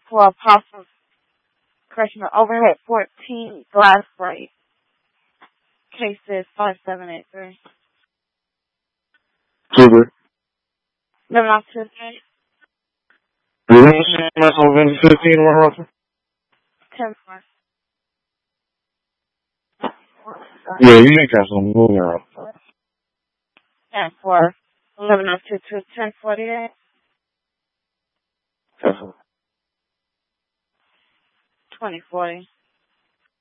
for Apostle Correctional Overhead 14 Glass Break. Case is 5783. Super. 11-2-3. Is that Marshall 15 Rock Russell? 10-4. Yeah, you make that some moving around. 10-4. 11-2-2. 10-48. 20-40.